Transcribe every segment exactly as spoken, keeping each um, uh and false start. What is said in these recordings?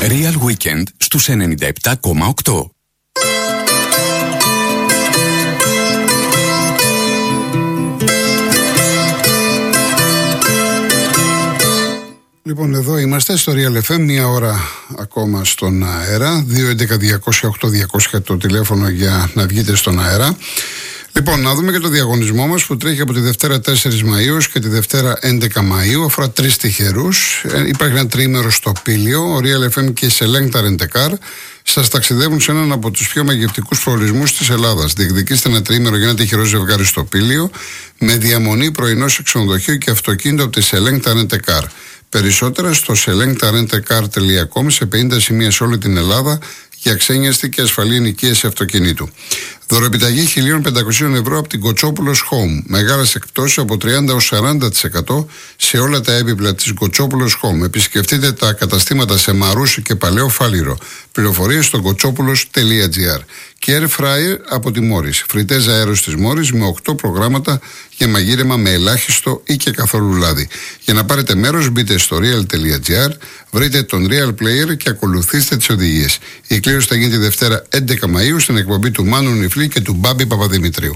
Real Weekend στους ενενήντα επτά κόμμα οκτώ. Λοιπόν, εδώ είμαστε στο Real εφ εμ, μία ώρα ακόμα στον αέρα. δύο έντεκα διακόσια οκτώ διακόσια το τηλέφωνο για να βγείτε στον αέρα. Λοιπόν, να δούμε και το διαγωνισμό μας που τρέχει από τη Δευτέρα τέσσερις Μαΐου και τη Δευτέρα έντεκα Μαΐου. Αφορά τρεις τυχερούς. Ε, υπάρχει ένα τριήμερο στο Πήλιο. Ο Real εφ εμ και η Selecta Rent a Car σας ταξιδεύουν σε έναν από τους πιο μαγευτικούς προορισμούς της Ελλάδας. Διεκδικήστε ένα τριήμερο για ένα τυχερό ζευγάρι στο Πήλιο με διαμονή, πρωινό σε ξενοδοχείο και αυτοκίνητο από τη Selecta Rent a Car. Περισσότερα στο selecta rent a car τελεία com, σε πενήντα σημεία σε όλη την Ελλάδα για ξένιαστη και ασφαλή ενοικίαση αυτοκινήτου. Δωροεπιταγή χίλια πεντακόσια ευρώ από την Κοτσόπουλος Home. Μεγάλες εκπτώσεις από τριάντα έως σαράντα τοις εκατό σε όλα τα έπιπλα της Κοτσόπουλος Home. Επισκεφτείτε τα καταστήματα σε Μαρούσι και Παλαιό Φάληρο. Πληροφορίες στο κοτσόπουλος τελεία τζι άρ. Και Air Fryer από τη Μόρις. Φριτέζα αέρος της Μόρις με οκτώ προγράμματα για μαγείρεμα με ελάχιστο ή και καθόλου λάδι. Για να πάρετε μέρος μπείτε στο real τελεία τζι άρ, βρείτε τον Real Player και ακολουθήστε τις οδηγίες. Η κλήρωση θα γίνει τη Δευτέρα έντεκα Μαΐου στην εκπομπή του Μάνου Νιφλή και του Μπάμπη Παπαδημητρίου.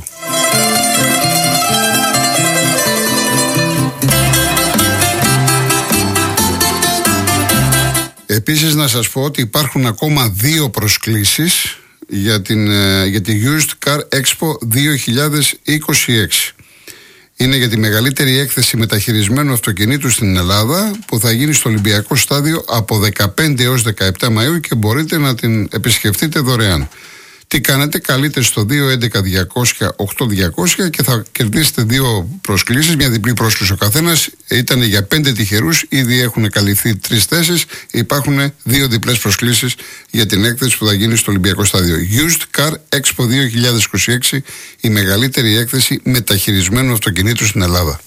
Επίσης να σας πω ότι υπάρχουν ακόμα δύο προσκλήσεις για, την, για τη Used Car Expo δύο χιλιάδες είκοσι έξι. Είναι για τη μεγαλύτερη έκθεση μεταχειρισμένου αυτοκινήτου στην Ελλάδα που θα γίνει στο Ολυμπιακό Στάδιο από δεκαπέντε έως δεκαεπτά Μαΐου και μπορείτε να την επισκεφτείτε δωρεάν. Τι κάνετε, καλείτε στο δύο έντεκα διακόσια οκτώ διακόσια και θα κερδίσετε δύο προσκλήσεις, μια διπλή πρόσκληση ο καθένας. Ήταν για πέντε τυχερούς, ήδη έχουν καλυφθεί τρεις θέσεις. Υπάρχουν δύο διπλές προσκλήσεις για την έκθεση που θα γίνει στο Ολυμπιακό Στάδιο. Used Car Expo δύο χιλιάδες είκοσι έξι, η μεγαλύτερη έκθεση μεταχειρισμένου αυτοκινήτου στην Ελλάδα.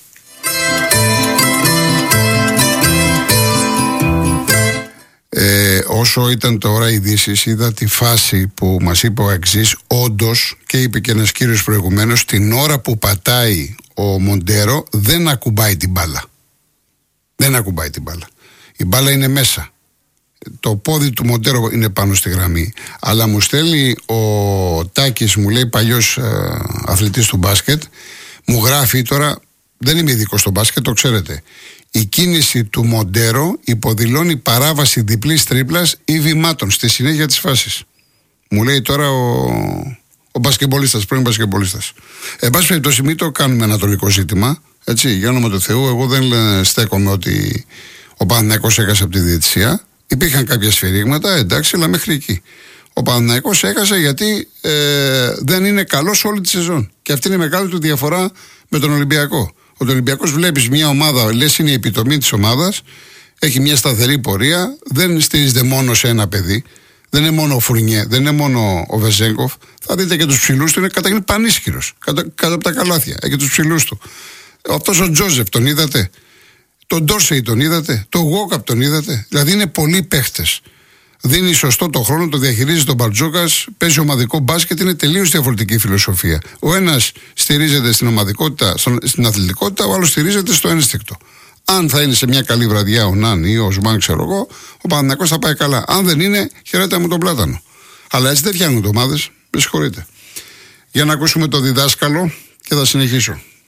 Ε, όσο ήταν τώρα ειδήσεις, είδα τη φάση που μας είπε ο Αξής. Όντως, και είπε και ένας κύριος προηγουμένως, την ώρα που πατάει ο Μοντέρο δεν ακουμπάει την μπάλα. Δεν ακουμπάει την μπάλα. Η μπάλα είναι μέσα. Το πόδι του Μοντέρο είναι πάνω στη γραμμή. Αλλά μου στέλνει ο Τάκης, μου λέει, παλιός ε, αθλητής του μπάσκετ, μου γράφει τώρα, δεν είμαι ειδικός στο μπάσκετ, το ξέρετε. Η κίνηση του Μοντέρο υποδηλώνει παράβαση διπλής τρίπλας ή βημάτων στη συνέχεια της φάσης. Μου λέει τώρα ο, ο μπασκεμπολίστας, πρώην μπασκεμπολίστας. Εν πάση περιπτώσει, μην το κάνουμε ανατολικό ζήτημα. Έτσι, για όνομα του Θεού, εγώ δεν στέκομαι ότι ο Παναθηναϊκός έχασε από τη διαιτησία. Υπήρχαν κάποια σφυρίγματα, εντάξει, αλλά μέχρι εκεί. Ο Παναθηναϊκός έχασε γιατί ε, δεν είναι καλός όλη τη σεζόν. Και αυτή είναι η μεγάλη του διαφορά με τον Ολυμπιακό. Ο Ολυμπιακός βλέπεις μια ομάδα, λες είναι η επιτομή της ομάδας, έχει μια σταθερή πορεία, δεν στηρίζεται μόνο σε ένα παιδί, δεν είναι μόνο ο Φουρνιέ, δεν είναι μόνο ο Βεζέγκοφ. Θα δείτε και τους ψηλούς του, είναι καταρχήν πανίσχυρος, κάτω, κάτω από τα καλάθια, έχει τους ψηλούς του. Αυτός ο Τζόζεφ τον είδατε, τον Ντόρσεϊ τον είδατε, τον Γουόκαπ τον είδατε, δηλαδή είναι πολλοί παίχτες. Δίνει σωστό το χρόνο, το διαχειρίζει τον Μπαρτζόκας, παίζει ομαδικό μπάσκετ, είναι τελείως διαφορετική φιλοσοφία. Ο ένας στηρίζεται στην ομαδικότητα, στην αθλητικότητα, ο άλλος στηρίζεται στο ένστικτο. Αν θα είναι σε μια καλή βραδιά ο Νάν ή ο Ζουμάν, ξέρω εγώ, ο Παναθηναϊκός θα πάει καλά. Αν δεν είναι, χαιρέτα μου τον πλάτανο. Αλλά έτσι δεν φτιάχνουν ομάδες, με συγχωρείτε. Για να ακούσουμε το διδάσκαλο και θα συνεχίσω.